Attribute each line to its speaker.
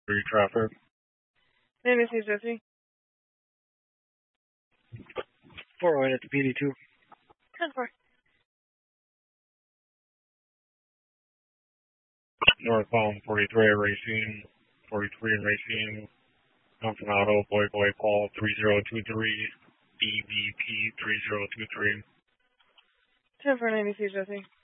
Speaker 1: traffic.
Speaker 2: 96 Jesse.
Speaker 1: 408 at the PD2.
Speaker 2: 10-4.
Speaker 1: Northbound 43 Racine, 43 and Racine, Confinado, Boy Paul 3023, EVP 3023.
Speaker 2: 10-4 96 Jesse.